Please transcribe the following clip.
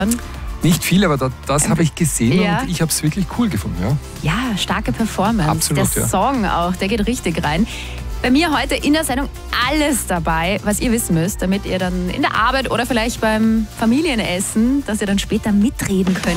Nicht viel, aber das habe ich gesehen Ja. und ich habe es wirklich cool gefunden. Ja. Ja, starke Performance. Absolut, der ja. Song auch, der geht richtig rein. Bei mir heute in der Sendung alles dabei, was ihr wissen müsst, damit ihr dann in der Arbeit oder vielleicht beim Familienessen, dass ihr dann später mitreden könnt.